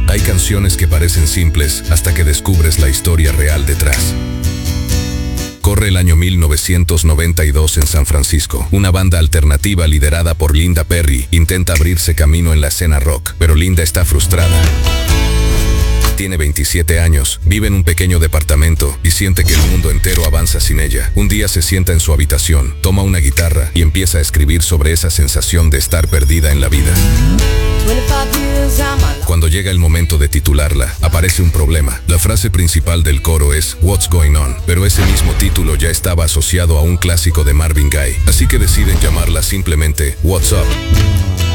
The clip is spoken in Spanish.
Hay canciones que parecen simples hasta que descubres la historia real detrás. Corre el año 1992 en San Francisco. Una banda alternativa liderada por Linda Perry intenta abrirse camino en la escena rock, pero Linda está frustrada. Tiene 27 años, vive en un pequeño departamento y siente que el mundo entero avanza sin ella. Un día se sienta en su habitación, toma una guitarra y empieza a escribir sobre esa sensación de estar perdida en la vida. Cuando llega el momento de titularla, aparece un problema. La frase principal del coro es "What's Going On", pero ese mismo título ya estaba asociado a un clásico de Marvin Gaye, así que deciden llamarla simplemente "What's Up".